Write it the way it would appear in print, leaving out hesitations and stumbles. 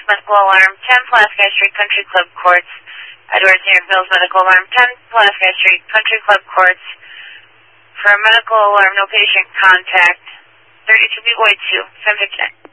Medical Alarm, 10 Pulaski Street, Country Club Courts. Edwards near Mills Medical Alarm, 10 Pulaski Street, Country Club Courts. For a medical alarm, no patient contact. 32 B Boy 2, subject check.